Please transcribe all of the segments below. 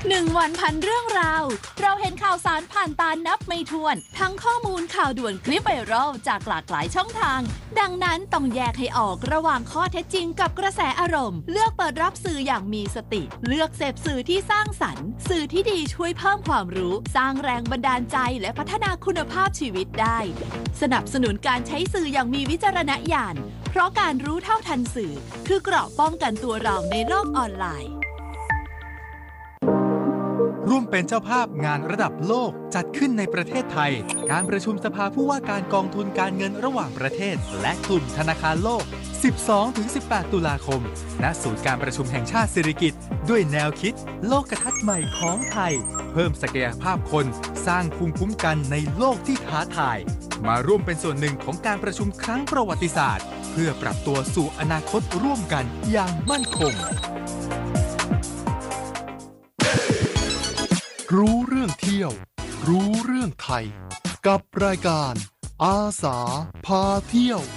1 วันพันเรื่องราวเราเห็นข่าวสารผ่านตานับไม่ถ้วนทั้งข้อมูลข่าวด่วนคลิปไวรัลจากหลากหลายช่องทางดังนั้นต้องแยกให้ออกระหว่างข้อเท็จจริงกับกระแสอารมณ์เลือกเปิดรับสื่ออย่างมีสติเลือกเสพสื่อที่สร้างสรรค์สื่อที่ดีช่วยเพิ่มความรู้สร้างแรงบันดาลใจและพัฒนาคุณภาพชีวิตได้สนับสนุนการใช้สื่ออย่างมีวิจารณญาณเพราะการรู้เท่าทันสื่อคือเกราะป้องกันตัวเราในโลกออนไลน์ร่วมเป็นเจ้าภาพงานระดับโลกจัดขึ้นในประเทศไทยการประชุมสภาผู้ว่าการกองทุนการเงินระหว่างประเทศและกลุ่มธนาคารโลก 12-18 ตุลาคมณศูนย์การประชุมแห่งชาติสิริกิติ์ด้วยแนวคิดโลกทัศน์ใหม่ของไทยเพิ่มศักยภาพคนสร้างภูมิคุ้มกันในโลกที่ท้าทายมาร่วมเป็นส่วนหนึ่งของการประชุมครั้งประวัติศาสตร์เพื่อปรับตัวสู่อนาคตร่วมกันอย่างมั่นคงรู้เรื่องเที่ยวรู้เรื่องไทยกับรายการอาสาพาเที่ยว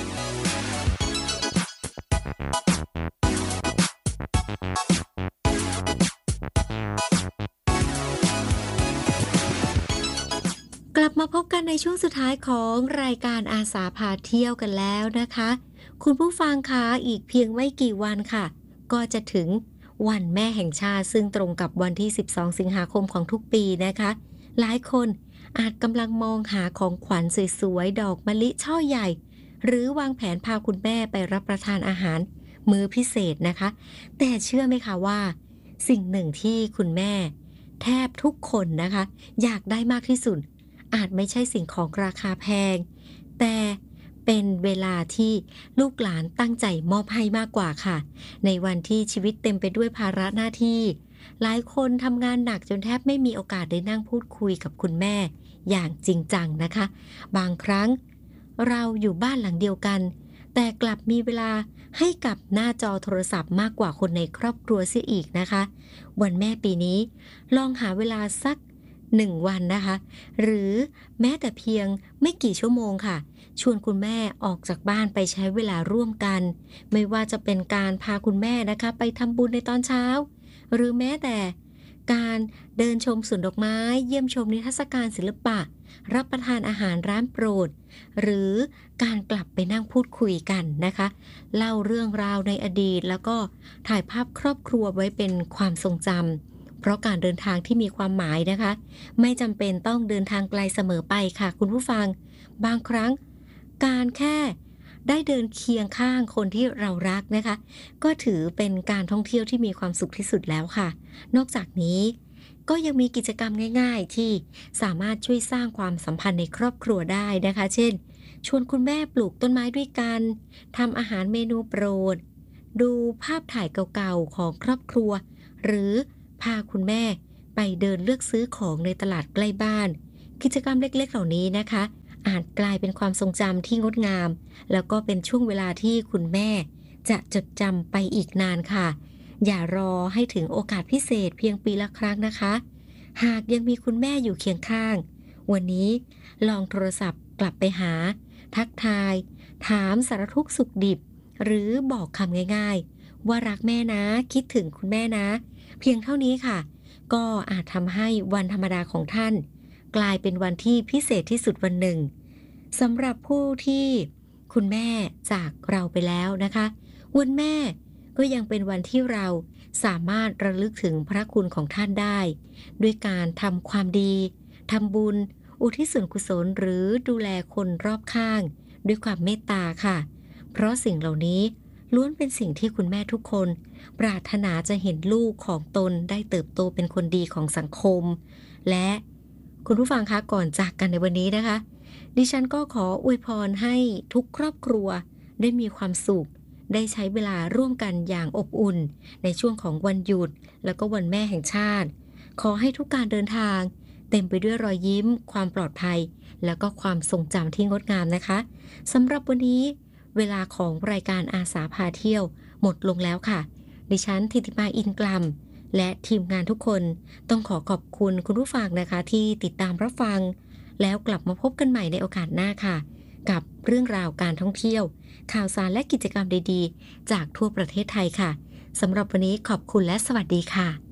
กลับมาพบกันในช่วงสุดท้ายของรายการอาสาพาเที่ยวกันแล้วนะคะคุณผู้ฟังคะอีกเพียงไม่กี่วันค่ะก็จะถึงวันแม่แห่งชาติซึ่งตรงกับวันที่12สิงหาคมของทุกปีนะคะหลายคนอาจกำลังมองหาของขวัญสวยๆดอกมะลิช่อใหญ่หรือวางแผนพาคุณแม่ไปรับประทานอาหารมื้อพิเศษนะคะแต่เชื่อไหมคะว่าสิ่งหนึ่งที่คุณแม่แทบทุกคนนะคะอยากได้มากที่สุดอาจไม่ใช่สิ่งของราคาแพงแต่เป็นเวลาที่ลูกหลานตั้งใจมอบให้มากกว่าค่ะในวันที่ชีวิตเต็มไปด้วยภาระหน้าที่หลายคนทำงานหนักจนแทบไม่มีโอกาสได้นั่งพูดคุยกับคุณแม่อย่างจริงจังนะคะบางครั้งเราอยู่บ้านหลังเดียวกันแต่กลับมีเวลาให้กับหน้าจอโทรศัพท์มากกว่าคนในครอบครัวเสียอีกนะคะวันแม่ปีนี้ลองหาเวลาสัก1 วันนะคะหรือแม้แต่เพียงไม่กี่ชั่วโมงค่ะชวนคุณแม่ออกจากบ้านไปใช้เวลาร่วมกันไม่ว่าจะเป็นการพาคุณแม่นะคะไปทำบุญในตอนเช้าหรือแม้แต่การเดินชมสวนดอกไม้เยี่ยมชมนิทรรศการศิลปะรับประทานอาหารร้านโปรดหรือการกลับไปนั่งพูดคุยกันนะคะเล่าเรื่องราวในอดีตแล้วก็ถ่ายภาพครอบครัวไว้เป็นความทรงจำเพราะการเดินทางที่มีความหมายนะคะไม่จำเป็นต้องเดินทางไกลเสมอไปค่ะคุณผู้ฟังบางครั้งการแค่ได้เดินเคียงข้างคนที่เรารักนะคะก็ถือเป็นการท่องเที่ยวที่มีความสุขที่สุดแล้วค่ะนอกจากนี้ก็ยังมีกิจกรรมง่ายๆที่สามารถช่วยสร้างความสัมพันธ์ในครอบครัวได้นะคะเช่นชวนคุณแม่ปลูกต้นไม้ด้วยกันทำอาหารเมนูโปรดดูภาพถ่ายเก่าๆของครอบครัวหรือพาคุณแม่ไปเดินเลือกซื้อของในตลาดใกล้บ้านกิจกรรมเล็กๆเหล่านี้นะคะอาจกลายเป็นความทรงจำที่งดงามแล้วก็เป็นช่วงเวลาที่คุณแม่จะจดจำไปอีกนานค่ะอย่ารอให้ถึงโอกาสพิเศษเพียงปีละครั้งนะคะหากยังมีคุณแม่อยู่เคียงข้างวันนี้ลองโทรศัพท์กลับไปหาทักทายถามสารทุกข์สุขดิบหรือบอกคำง่ายๆว่ารักแม่นะคิดถึงคุณแม่นะเพียงเท่านี้ค่ะก็อาจทำให้วันธรรมดาของท่านกลายเป็นวันที่พิเศษที่สุดวันหนึ่งสำหรับผู้ที่คุณแม่จากเราไปแล้วนะคะวันแม่ก็ยังเป็นวันที่เราสามารถระลึกถึงพระคุณของท่านได้ด้วยการทำความดีทำบุญอุทิศส่วนกุศลหรือดูแลคนรอบข้างด้วยความเมตตาค่ะเพราะสิ่งเหล่านี้ล้วนเป็นสิ่งที่คุณแม่ทุกคนปรารถนาจะเห็นลูกของตนได้เติบโตเป็นคนดีของสังคมและคุณผู้ฟังคะก่อนจากกันในวันนี้นะคะดิฉันก็ขออวยพรให้ทุกครอบครัวได้มีความสุขได้ใช้เวลาร่วมกันอย่างอบอุ่นในช่วงของวันหยุดแล้วก็วันแม่แห่งชาติขอให้ทุกการเดินทางเต็มไปด้วยรอยยิ้มความปลอดภัยแล้วก็ความทรงจำที่งดงามนะคะสำหรับวันนี้เวลาของรายการอาสาพาเที่ยวหมดลงแล้วค่ะดิฉันธิติมาอินกลัมและทีมงานทุกคนต้องขอขอบคุณคุณผู้ฟังนะคะที่ติดตามรับฟังแล้วกลับมาพบกันใหม่ในโอกาสหน้าค่ะกับเรื่องราวการท่องเที่ยวข่าวสารและกิจกรรมดีๆจากทั่วประเทศไทยค่ะสำหรับวันนี้ขอบคุณและสวัสดีค่ะ